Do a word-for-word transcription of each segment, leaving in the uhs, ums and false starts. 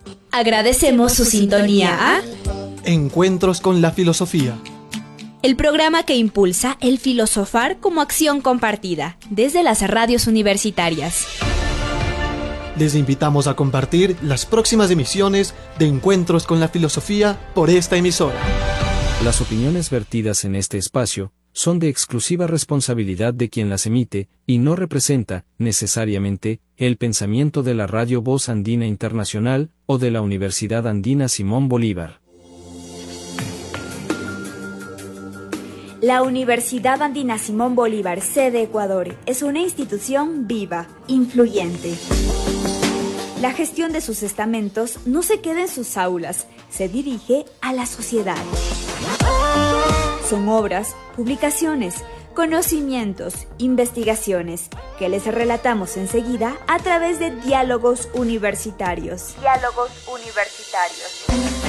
Agradecemos su sintonía a Encuentros con la Filosofía, el programa que impulsa el filosofar como acción compartida desde las radios universitarias. Les invitamos a compartir las próximas emisiones de Encuentros con la Filosofía por esta emisora. Las opiniones vertidas en este espacio son de exclusiva responsabilidad de quien las emite y no representa, necesariamente, el pensamiento de la Radio Voz Andina Internacional o de la Universidad Andina Simón Bolívar. La Universidad Andina Simón Bolívar, sede Ecuador, es una institución viva, influyente. La gestión de sus estamentos no se queda en sus aulas, se dirige a la sociedad. Son obras, publicaciones, conocimientos, investigaciones, que les relatamos enseguida a través de Diálogos Universitarios. Diálogos Universitarios.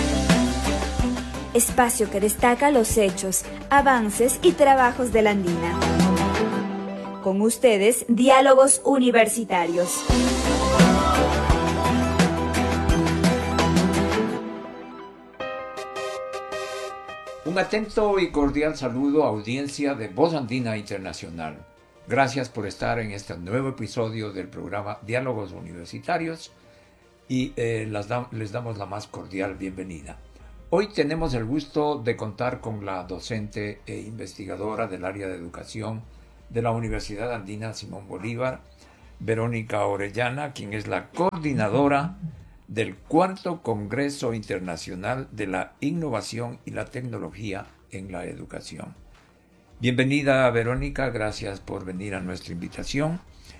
Espacio que destaca los hechos, avances y trabajos de la Andina. Con ustedes, Diálogos Universitarios. Un atento y cordial saludo a audiencia de Voz Andina Internacional. Gracias por estar en este nuevo episodio del programa Diálogos Universitarios y eh, las da- les damos la más cordial bienvenida. Hoy tenemos el gusto de contar con la docente e investigadora del área de educación de la Universidad Andina Simón Bolívar, Verónica Orellana, quien es la coordinadora del cuarto Congreso Internacional de la Innovación y la Tecnología en la Educación. Bienvenida, Verónica, gracias por venir a nuestra invitación.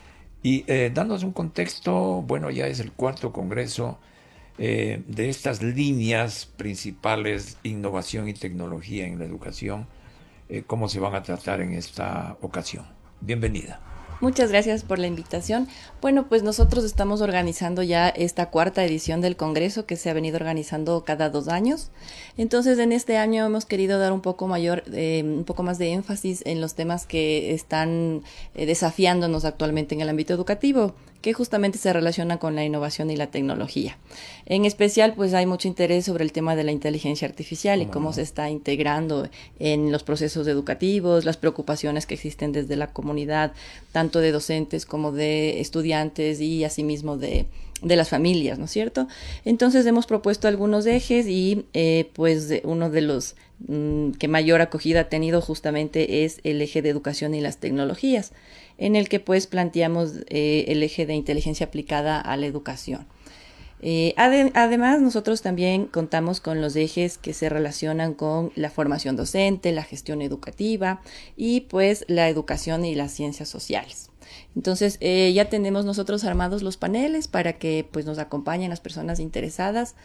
Y eh, dándonos un contexto, bueno, ya es el cuarto Congreso eh, de estas líneas principales, innovación y tecnología en la educación, eh, ¿cómo se van a tratar en esta ocasión? Bienvenida. Muchas gracias por la invitación. Bueno, pues nosotros estamos organizando ya esta cuarta edición del Congreso que se ha venido organizando cada dos años. Entonces, en este año hemos querido dar un poco mayor, eh, un poco más de énfasis en los temas que están eh, desafiándonos actualmente en el ámbito educativo, que justamente se relaciona con la innovación y la tecnología. En especial, pues hay mucho interés sobre el tema de la inteligencia artificial y cómo se está integrando en los procesos educativos, las preocupaciones que existen desde la comunidad, tanto de docentes como de estudiantes y asimismo de, de las familias, ¿no es cierto? Entonces hemos propuesto algunos ejes y eh, pues uno de los mm, que mayor acogida ha tenido justamente es el eje de educación y las tecnologías, en el que pues planteamos eh, el eje de inteligencia aplicada a la educación. Eh, ade- además, nosotros también contamos con los ejes que se relacionan con la formación docente, la gestión educativa y pues la educación y las ciencias sociales. Entonces, eh, ya tenemos nosotros armados los paneles para que pues nos acompañen las personas interesadas.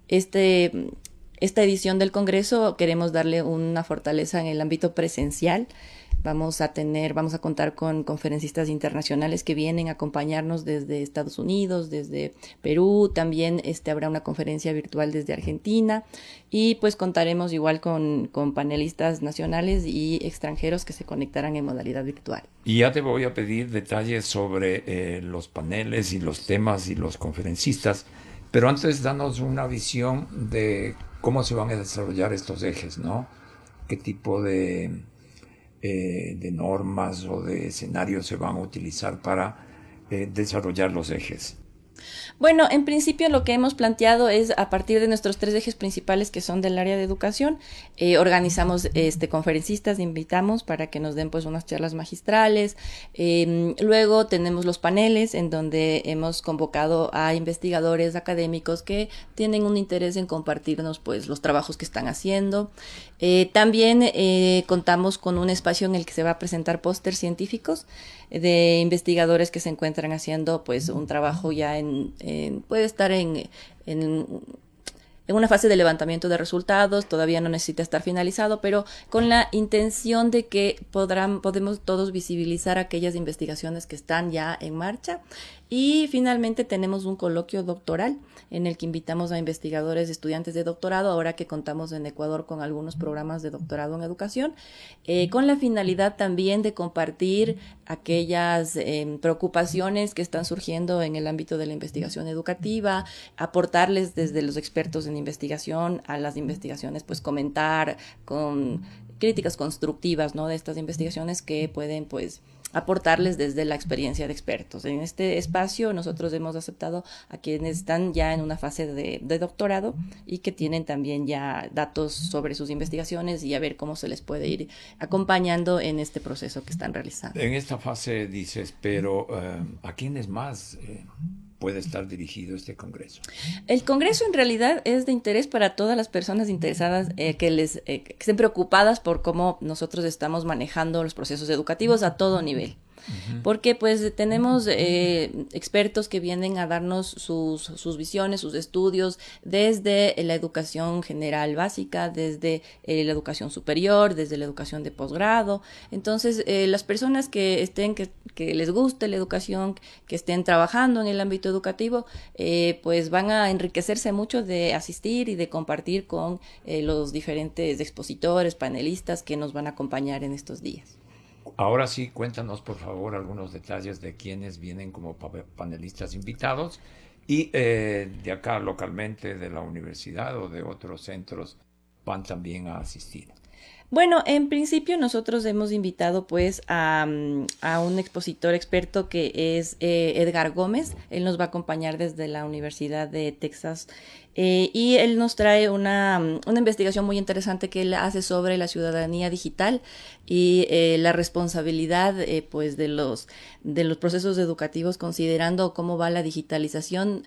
Este, esta edición del Congreso queremos darle una fortaleza en el ámbito presencial. Vamos a tener, vamos a contar con conferencistas internacionales que vienen a acompañarnos desde Estados Unidos, desde Perú, también este, habrá una conferencia virtual desde Argentina y pues contaremos igual con, con panelistas nacionales y extranjeros que se conectarán en modalidad virtual. Y ya te voy a pedir detalles sobre eh, los paneles y los temas y los conferencistas, pero antes danos una visión de cómo se van a desarrollar estos ejes, ¿no? ¿Qué tipo de... Eh, de normas o de escenarios se van a utilizar para eh, desarrollar los ejes? Bueno, en principio lo que hemos planteado es a partir de nuestros tres ejes principales que son del área de educación, eh, organizamos este conferencistas, invitamos para que nos den pues unas charlas magistrales, eh, luego tenemos los paneles en donde hemos convocado a investigadores académicos que tienen un interés en compartirnos pues los trabajos que están haciendo. Eh, también eh, contamos con un espacio en el que se va a presentar pósters científicos de investigadores que se encuentran haciendo pues un trabajo ya en, en puede estar en, en en una fase de levantamiento de resultados, todavía no necesita estar finalizado, pero con la intención de que podrán, podemos todos visibilizar aquellas investigaciones que están ya en marcha Y finalmente tenemos un coloquio doctoral en el que invitamos a investigadores, estudiantes de doctorado, ahora que contamos en Ecuador con algunos programas de doctorado en educación, eh, con la finalidad también de compartir aquellas eh, preocupaciones que están surgiendo en el ámbito de la investigación educativa, aportarles desde los expertos en investigación a las investigaciones, pues comentar con críticas constructivas, ¿no?, de estas investigaciones que pueden, pues, aportarles desde la experiencia de expertos. En este espacio nosotros hemos aceptado a quienes están ya en una fase de, de doctorado y que tienen también ya datos sobre sus investigaciones y a ver cómo se les puede ir acompañando en este proceso que están realizando. En esta fase dices, pero uh, ¿a quiénes más eh, puede estar dirigido este congreso? El congreso en realidad es de interés para todas las personas interesadas eh, que les eh, que estén preocupadas por cómo nosotros estamos manejando los procesos educativos a todo nivel. Uh-huh. Porque pues tenemos eh, expertos que vienen a darnos sus, sus visiones, sus estudios desde la educación general básica, desde eh, la educación superior, desde la educación de posgrado. Entonces eh, las personas que estén, que, que les guste la educación, que estén trabajando en el ámbito educativo, eh, pues van a enriquecerse mucho de asistir y de compartir con eh, los diferentes expositores, panelistas que nos van a acompañar en estos días. Ahora sí, cuéntanos por favor algunos detalles de quienes vienen como panelistas invitados y eh, de acá localmente de la universidad o de otros centros van también a asistir. Bueno, en principio nosotros hemos invitado pues a, a un expositor experto que es eh, Edgar Gómez. Él nos va a acompañar desde la Universidad de Texas eh, y él nos trae una, una investigación muy interesante que él hace sobre la ciudadanía digital y eh, la responsabilidad eh, pues de los, de los procesos educativos, considerando cómo va la digitalización